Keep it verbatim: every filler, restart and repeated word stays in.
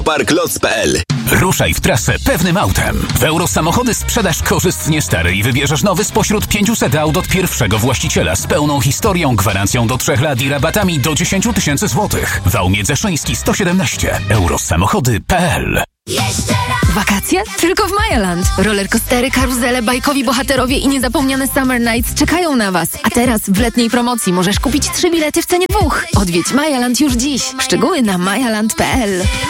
Parklots kropka p l. Ruszaj w trasę pewnym autem. W Eurosamochody sprzedaż korzystnie stary i wybierzesz nowy spośród pięciuset aut od pierwszego właściciela z pełną historią, gwarancją do trzech lat i rabatami do dziesięć tysięcy złotych. Wałmie Dzeszyński sto siedemnaście. Eurosamochody kropka p l. Wakacje? Tylko w Majaland. Rollercoastery, karuzele, bajkowi bohaterowie i niezapomniane Summer Nights czekają na Was. A teraz w letniej promocji możesz kupić trzy bilety w cenie dwóch. Odwiedź Majaland już dziś. Szczegóły na majaland kropka p l.